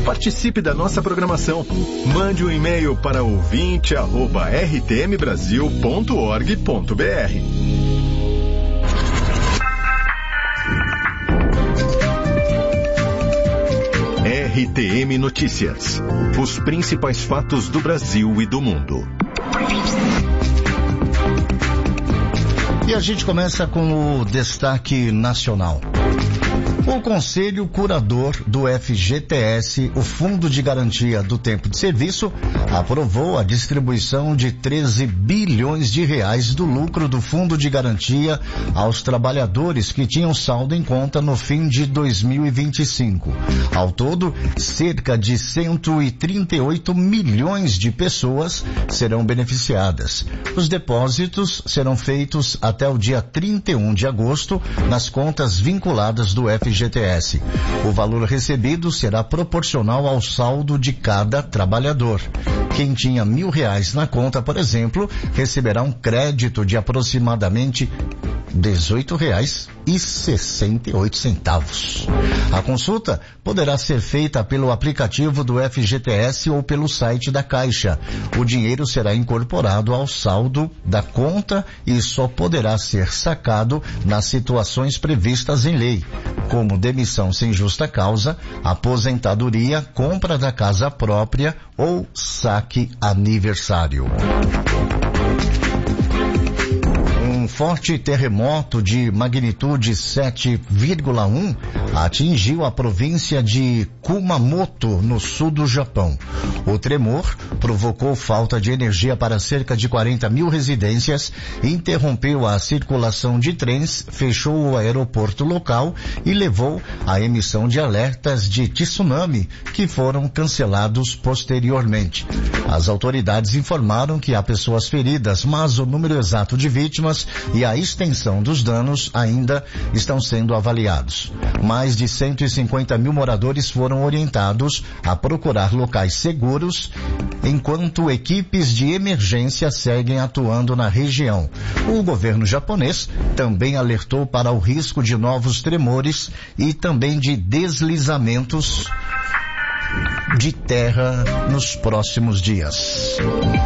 Participe da nossa programação. Mande um e-mail para ouvinte@rtmbrasil.org.br. RTM Notícias. Os principais fatos do Brasil e do mundo. E a gente começa com o destaque nacional. O Conselho Curador do FGTS, o Fundo de Garantia do Tempo de Serviço, aprovou a distribuição de 13 bilhões de reais do lucro do Fundo de Garantia aos trabalhadores que tinham saldo em conta no fim de 2025. Ao todo, cerca de 138 milhões de pessoas serão beneficiadas. Os depósitos serão feitos até o dia 31 de agosto nas contas vinculadas do FGTS. O valor recebido será proporcional ao saldo de cada trabalhador. Quem tinha R$1.000 na conta, por exemplo, receberá um crédito de aproximadamente R$18,68. A consulta poderá ser feita pelo aplicativo do FGTS ou pelo site da Caixa. O dinheiro será incorporado ao saldo da conta e só poderá ser sacado nas situações previstas em lei, como demissão sem justa causa, aposentadoria, compra da casa própria ou saque aniversário. Um forte terremoto de magnitude 7,1 atingiu a província de Kumamoto, no sul do Japão. O tremor provocou falta de energia para cerca de 40 mil residências, interrompeu a circulação de trens, fechou o aeroporto local e levou à emissão de alertas de tsunami, que foram cancelados posteriormente. As autoridades informaram que há pessoas feridas, mas o número exato de vítimas e a extensão dos danos ainda estão sendo avaliados. Mais de 150 mil moradores foram orientados a procurar locais seguros, enquanto equipes de emergência seguem atuando na região. O governo japonês também alertou para o risco de novos tremores e também de deslizamentos de terra nos próximos dias.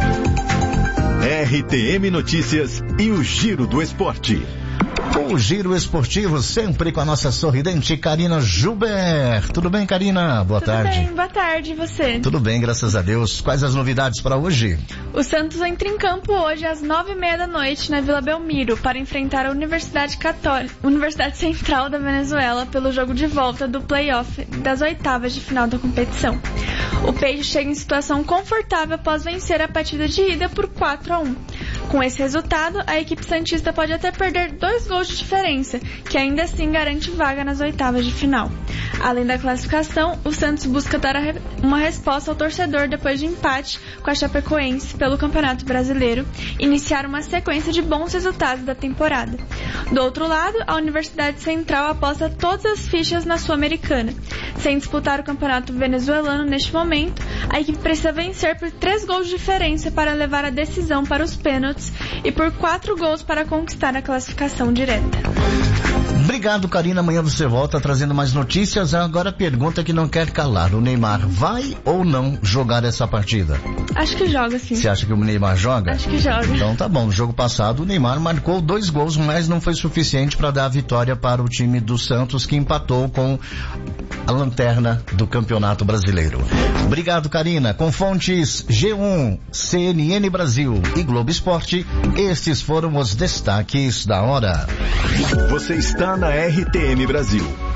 RTM Notícias e o Giro do Esporte. O Giro Esportivo sempre com a nossa sorridente Karina Gilbert. Tudo bem, Karina? Boa tarde. Tudo bem, boa tarde, e você? Tudo bem, graças a Deus. Quais as novidades para hoje? O Santos entra em campo hoje às 9h30 na Vila Belmiro para enfrentar a Universidade Central da Venezuela pelo jogo de volta do play-off das oitavas de final da competição. O Peixe chega em situação confortável após vencer a partida de ida por 4-1. Com esse resultado, a equipe santista pode até perder 2 gols de diferença, que ainda assim garante vaga nas oitavas de final. Além da classificação, o Santos busca dar uma resposta ao torcedor depois de empate com a Chapecoense pelo Campeonato Brasileiro, iniciar uma sequência de bons resultados da temporada. Do outro lado, a Universidade Central aposta todas as fichas na Sul-Americana. Sem disputar o Campeonato Venezuelano neste momento, a equipe precisa vencer por 3 gols de diferença para levar a decisão para os pênaltis e por 4 gols para conquistar a classificação direta. Obrigado, Karina. Amanhã você volta trazendo mais notícias. Agora a pergunta que não quer calar. O Neymar vai ou não jogar essa partida? Acho que joga, sim. Você acha que o Neymar joga? Acho que joga. Então tá bom. No jogo passado, o Neymar marcou 2 gols, mas não foi suficiente para dar a vitória para o time do Santos, que empatou com a lanterna do Campeonato Brasileiro. Obrigado, Karina. Com fontes G1, CNN Brasil e Globo Esporte, estes foram os destaques da hora. Você está na RTM Brasil.